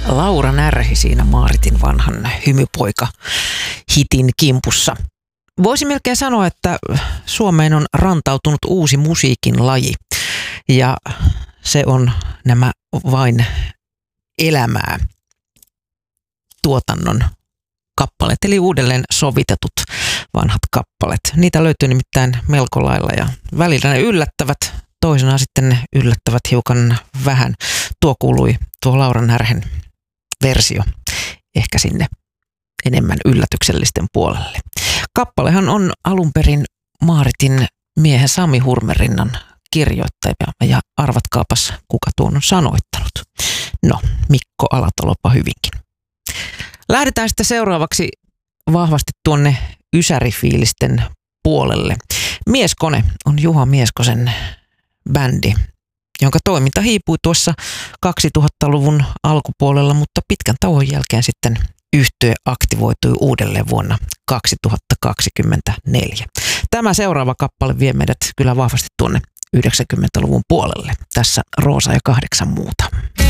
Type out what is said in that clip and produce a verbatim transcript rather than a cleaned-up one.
Laura Närhi siinä Maaritin vanhan hymypoika-hitin kimpussa. Voisi melkein sanoa, että Suomeen on rantautunut uusi musiikin laji ja se on nämä vain elämää tuotannon kappaleet, eli uudelleen sovitetut vanhat kappaleet. Niitä löytyy nimittäin melko lailla ja välillä ne yllättävät, toisenaan sitten ne yllättävät hiukan vähän. Tuo kuului, tuo Laura Närhen versio, ehkä sinne enemmän yllätyksellisten puolelle. Kappalehan on alun perin Maaritin miehen Sami Hurmerinnan kirjoittaja ja arvatkaapas kuka tuon on sanoittanut. No, Mikko Alatalopa hyvinkin. Lähdetään sitten seuraavaksi vahvasti tuonne ysärifiilisten puolelle. Mieskone on Juha Mieskosen bändi, jonka toiminta hiipui tuossa kaksituhattaluvun alkupuolella, mutta pitkän tauon jälkeen sitten yhtye aktivoitui uudelleen vuonna kaksituhattakaksikymmentäneljä. Tämä seuraava kappale vie meidät kyllä vahvasti tuonne yhdeksänkymmentäluvun puolelle. Tässä Roosa ja kahdeksan muuta.